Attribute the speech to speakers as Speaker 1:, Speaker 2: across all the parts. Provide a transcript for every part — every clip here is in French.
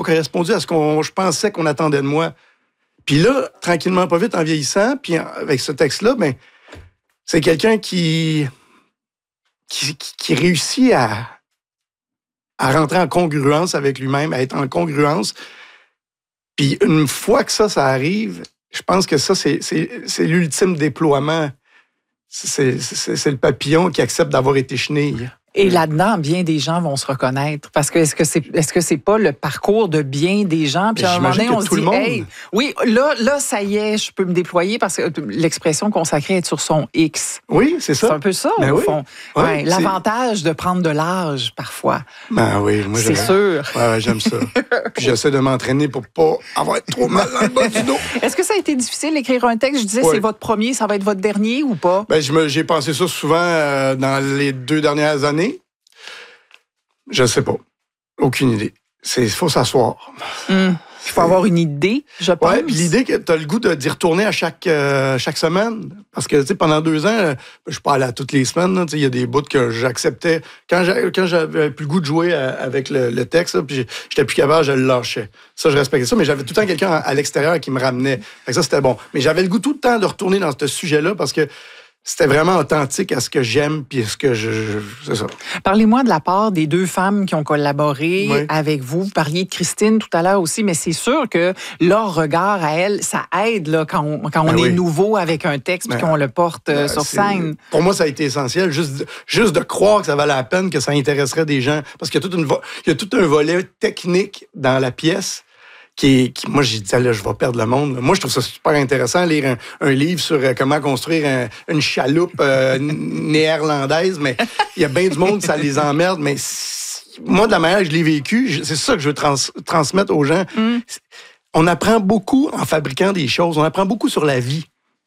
Speaker 1: pas correspondu à ce que je pensais qu'on attendait de moi. Puis là, tranquillement, pas vite, en vieillissant, puis avec ce texte-là, ben, c'est quelqu'un qui réussit à rentrer en congruence avec lui-même, à être en congruence. Puis une fois que ça arrive, je pense que ça, c'est l'ultime déploiement. C'est le papillon qui accepte d'avoir été chenille.
Speaker 2: Et là-dedans, bien des gens vont se reconnaître. Parce que est-ce que c'est pas le parcours de bien des gens? Puis à un moment donné, on se dit, hey, oui, là, ça y est, je peux me déployer parce que l'expression consacrée est sur son X.
Speaker 1: Oui, c'est ça.
Speaker 2: C'est un peu ça, au fond. Ouais, l'avantage de prendre de l'âge, parfois.
Speaker 1: Ben oui, moi,
Speaker 2: c'est sûr.
Speaker 1: Ouais, j'aime ça. Puis j'essaie de m'entraîner pour pas avoir trop mal dans le bas du dos.
Speaker 2: Est-ce que ça a été difficile d'écrire un texte? Je disais, c'est votre premier, ça va être votre dernier ou pas?
Speaker 1: Ben, j'ai pensé ça souvent dans les 2 dernières années. Je sais pas. Aucune idée. Il faut s'asseoir.
Speaker 2: Il faut avoir une idée, je pense.
Speaker 1: Oui, puis l'idée que tu as le goût d'y retourner à chaque semaine. Parce que, tu sais, pendant 2 ans, je suis pas allé à toutes les semaines. Il y a des bouts que j'acceptais. Quand j'avais plus le goût de jouer avec le texte, puis j'étais plus capable, je le lâchais. Ça, je respectais ça, mais j'avais tout le temps quelqu'un à l'extérieur qui me ramenait. Fait que ça, c'était bon. Mais j'avais le goût tout le temps de retourner dans ce sujet-là parce que c'était vraiment authentique à ce que j'aime puis ce que c'est ça.
Speaker 2: Parlez-moi de la part des 2 femmes qui ont collaboré avec vous. Vous parliez de Christine tout à l'heure aussi, mais c'est sûr que leur regard à elle, ça aide là, quand on est nouveau avec un texte puis qu'on le porte sur scène.
Speaker 1: Pour moi, ça a été essentiel. Juste de croire que ça valait la peine, que ça intéresserait des gens. Parce qu'il y a tout un volet technique dans la pièce. Moi, j'ai dit, là, je vais perdre le monde. Moi, je trouve ça super intéressant, lire un livre sur comment construire une chaloupe néerlandaise, mais il y a bien du monde, ça les emmerde, mais moi, de la manière que je l'ai vécu, c'est ça que je veux transmettre aux gens. On apprend beaucoup en fabriquant des choses, on apprend beaucoup sur la vie.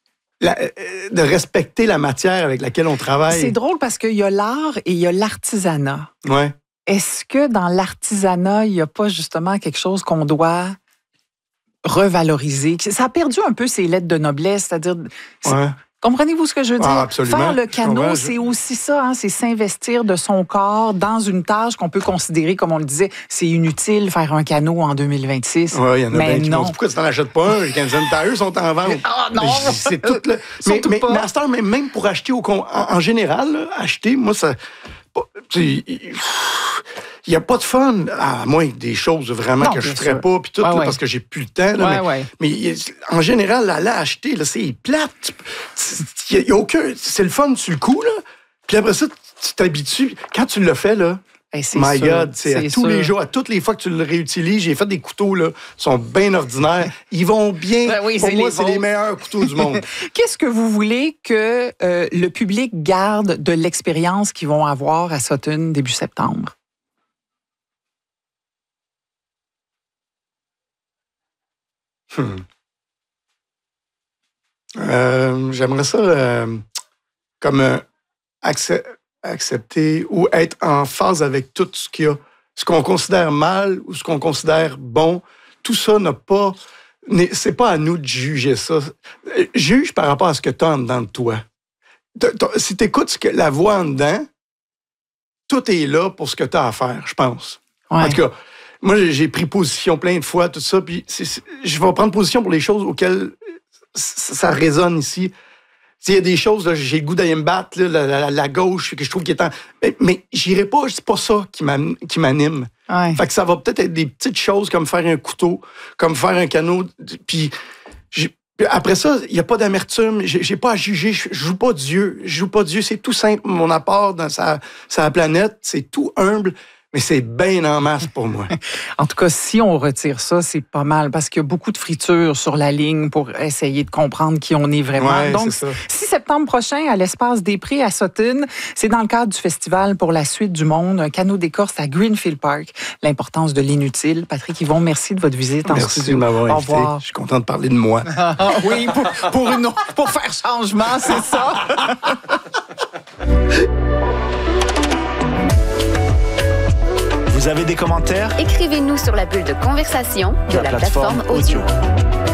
Speaker 1: De respecter la matière avec laquelle on travaille.
Speaker 2: C'est drôle parce qu'il y a l'art et il y a l'artisanat.
Speaker 1: Ouais.
Speaker 2: Est-ce que dans l'artisanat, il n'y a pas justement quelque chose qu'on doit revaloriser? Ça a perdu un peu ses lettres de noblesse, c'est-à-dire... Comprenez-vous ce que je veux dire?
Speaker 1: Absolument.
Speaker 2: Faire le canot, c'est aussi ça, hein, c'est s'investir de son corps dans une tâche qu'on peut considérer, comme on le disait, c'est inutile faire un canot en 2026.
Speaker 1: Oui, il y en a
Speaker 2: mais
Speaker 1: bien qui pourquoi tu n'en achètes pas un? Les Canadian Tire sont en vente.
Speaker 2: Ah non!
Speaker 1: C'est tout le... Mais à cette heure, même pour acheter en général, là, acheter, moi, ça... Il n'y a pas de fun, à moins des choses vraiment que je ne ferais pas, puis tout, parce que j'ai plus le temps. Là, mais en général, aller acheter, là, c'est plate. Y a aucun... C'est le fun sur le coup, là. Puis après ça, tu t'habitues. Quand tu le fais, là, my God, c'est à tous les jours, à toutes les fois que tu le réutilises. J'ai fait des couteaux, là, ils sont bien ordinaires. Ils vont bien. Pour moi, c'est les meilleurs couteaux du monde.
Speaker 2: Qu'est-ce que vous voulez que le public garde de l'expérience qu'ils vont avoir à Sutton début septembre?
Speaker 1: J'aimerais ça comme accepter ou être en phase avec tout ce qu'il y a. Ce qu'on considère mal ou ce qu'on considère bon, tout ça n'a pas... C'est pas à nous de juger ça. Juge par rapport à ce que tu as en dedans de toi. Si tu écoutes la voix en dedans, tout est là pour ce que tu as à faire, je pense. En tout cas, moi, j'ai pris position plein de fois, tout ça, puis je vais prendre position pour les choses auxquelles ça résonne ici. Il y a des choses, là, j'ai le goût d'aller me battre, là, la gauche, que je trouve qu'il est temps. Mais j'irai pas, c'est pas ça qui m'anime. Fait que ça va peut-être être des petites choses comme faire un couteau, comme faire un canot, puis après ça, il n'y a pas d'amertume, j'ai pas à juger, je joue pas Dieu, c'est tout simple, mon apport dans sa planète, c'est tout humble. Mais c'est bien en masse pour moi.
Speaker 2: En tout cas, si on retire ça, c'est pas mal parce qu'il y a beaucoup de fritures sur la ligne pour essayer de comprendre qui on est vraiment.
Speaker 1: Ouais,
Speaker 2: donc, 6 septembre prochain, à l'Espace des Prés à Sutton, c'est dans le cadre du Festival pour la suite du monde, un canot d'écorce à Greenfield Park. L'importance de l'inutile. Patrick Yvon, merci de votre visite en studio.
Speaker 1: Merci de m'avoir invité.
Speaker 2: Au revoir.
Speaker 1: Je suis content de parler de moi.
Speaker 2: Oui, pour faire changement, c'est ça.
Speaker 3: Vous avez des commentaires?
Speaker 4: Écrivez-nous sur la bulle de conversation de la plateforme audio.